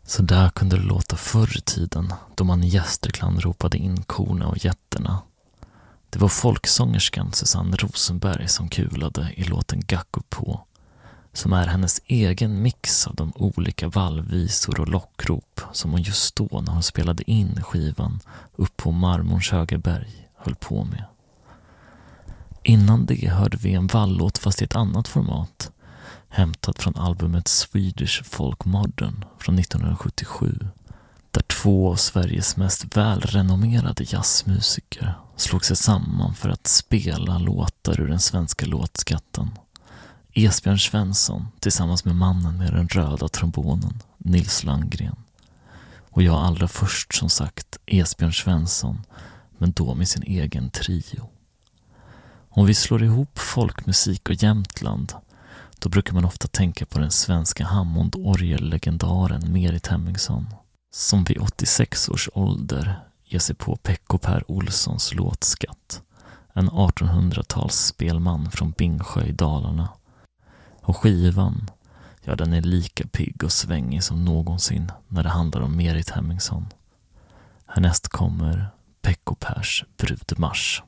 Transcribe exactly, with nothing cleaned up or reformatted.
Så där kunde det låta förr i tiden, då man i Gästrikland ropade in korna och jätterna. Det var folksångerskan Susanne Rosenberg som kulade i låten Gacko på, som är hennes egen mix av de olika vallvisor och lockrop som hon just då när hon spelade in skivan upp på Marmorns Högerberg höll på med. Innan det hörde vi en vallåt fast i ett annat format, hämtat från albumet Swedish Folk Modern från nittonhundrasjuttiosju, där två av Sveriges mest välrenommerade jazzmusiker slog sig samman för att spela låtar ur den svenska låtskatten. Esbjörn Svensson tillsammans med mannen med den röda trombonen, Nils Landgren. Och jag allra först som sagt Esbjörn Svensson, men då med sin egen trio. Om vi slår ihop folkmusik och Jämtland, då brukar man ofta tänka på den svenska Hammond-orgellegendaren Merit Hemmingsson, som vid åttiosex års ålder ger sig på Pekko Per Olssons låtskatt, en artonhundratals spelman från Bingsjö i Dalarna. Och skivan, ja, den är lika pigg och svängig som någonsin när det handlar om Merit Hemmingsson. Härnäst kommer Pekko Pers Brudmars.